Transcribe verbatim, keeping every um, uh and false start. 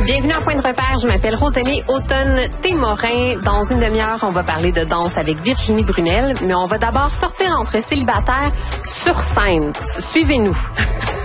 Bienvenue à Point de repère, je m'appelle Rosalie Automne-Témorin. Dans une demi-heure, on va parler de danse avec Virginie Brunel, mais on va d'abord sortir entre célibataires sur scène. Suivez-nous.